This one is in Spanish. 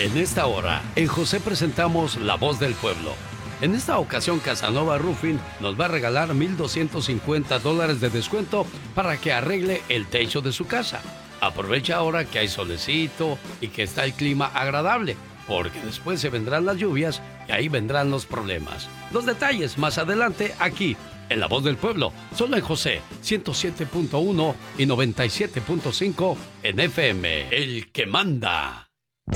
En esta hora, en José presentamos La Voz del Pueblo. En esta ocasión, Casanova Roofing nos va a regalar $1,250 de descuento para que arregle el techo de su casa. Aprovecha ahora que hay solecito y que está el clima agradable, porque después se vendrán las lluvias y ahí vendrán los problemas. Los detalles más adelante aquí, en La Voz del Pueblo, solo en José 107.1 y 97.5 en FM. El que manda.